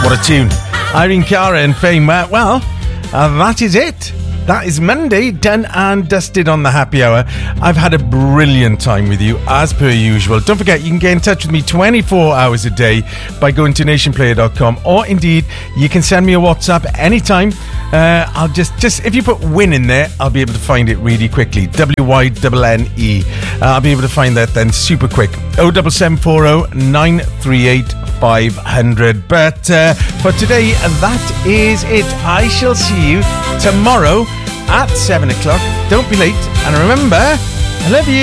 What a tune. Irene Cara and Fame. That is it. That is Monday, done and dusted on the happy hour. I've had a brilliant time with you, as per usual. Don't forget, you can get in touch with me 24 hours a day by going to nationplayer.com, or indeed, you can send me a WhatsApp anytime. I'll just if you put win in there, I'll be able to find it really quickly. WYNNE. I'll be able to find that then super quick. 07740 938 500. But for today, that is it. I shall see you tomorrow at 7 o'clock. Don't be late. And remember, I love you.